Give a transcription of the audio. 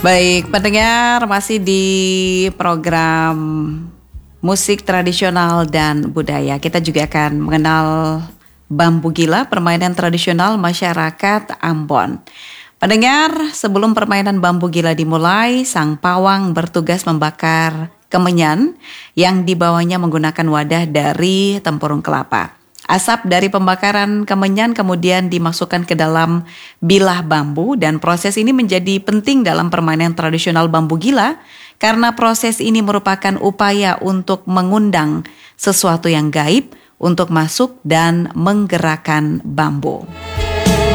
Baik, pendengar, masih di program musik tradisional dan budaya. Kita juga akan mengenal bambu gila, permainan tradisional masyarakat Ambon. Pendengar, sebelum permainan bambu gila dimulai, sang pawang bertugas membakar kemenyan yang dibawanya menggunakan wadah dari tempurung kelapa. Asap dari pembakaran kemenyan kemudian dimasukkan ke dalam bilah bambu dan proses ini menjadi penting dalam permainan tradisional bambu gila karena proses ini merupakan upaya untuk mengundang sesuatu yang gaib untuk masuk dan menggerakkan bambu.